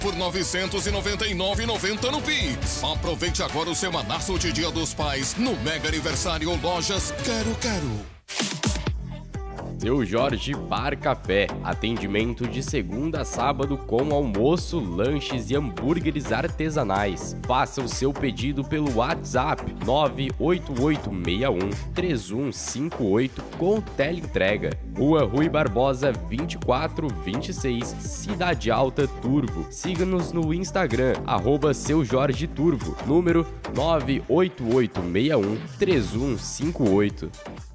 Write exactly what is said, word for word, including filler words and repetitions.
por novecentos e noventa e nove reais e noventa centavos no Pix. Aproveite agora o semanaço de Dia dos Pais no Mega Aniversário Lojas Quero Quero. Seu Jorge Bar Café, atendimento de segunda a sábado com almoço, lanches e hambúrgueres artesanais. Faça o seu pedido pelo WhatsApp nove oito oito seis um três um cinco oito com teleentrega. Rua Rui Barbosa vinte e quatro vinte e seis, Cidade Alta, Turvo. Siga-nos no Instagram, arroba Seu Jorge Turvo, número nove oito oito seis um três um cinco oito.